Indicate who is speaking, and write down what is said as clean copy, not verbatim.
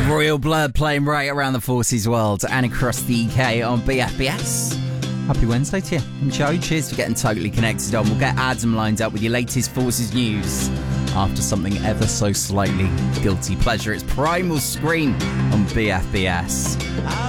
Speaker 1: Royal Blood playing right around the Forces world and across the UK on BFBS. Happy Wednesday to you. I'm Joe. Cheers for getting totally connected on. We'll get Adam lined up with your latest Forces news after something ever so slightly guilty pleasure. It's Primal Scream on BFBS.